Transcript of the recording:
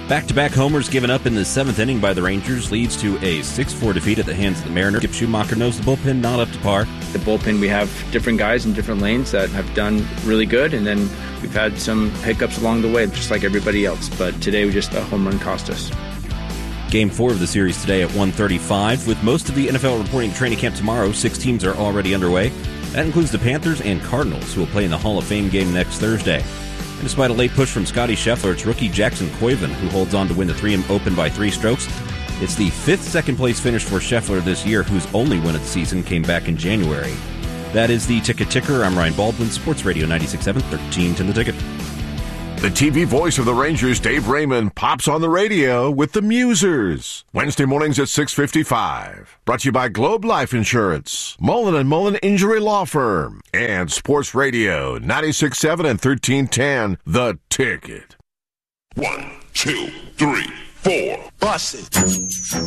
Back-to-back homers given up in the 7th inning by the Rangers leads to a 6-4 defeat at the hands of the Mariners. Skip Schumacher knows the bullpen not up to par. The bullpen, we have different guys in different lanes that have done really good, and then we've had some hiccups along the way, just like everybody else. But today, a home run cost us. Game 4 of the series today at 1:35. With most of the NFL reporting training camp tomorrow, 6 teams are already underway. That includes the Panthers and Cardinals, who will play in the Hall of Fame game next Thursday. And despite a late push from Scotty Scheffler, it's rookie Jackson Koiven who holds on to win the 3M Open by 3 strokes. It's the 5th second-place finish for Scheffler this year, whose only win of the season came back in January. That is the Ticket Ticker. I'm Ryan Baldwin, Sports Radio 96.7, 13 to the Ticket. The TV voice of the Rangers, Dave Raymond, pops on the radio with the Musers. Wednesday mornings at 6:55. Brought to you by Globe Life Insurance, Mullen & Mullen Injury Law Firm, and Sports Radio 96.7 and 1310, The Ticket. 1, 2, 3, 4. Bust it.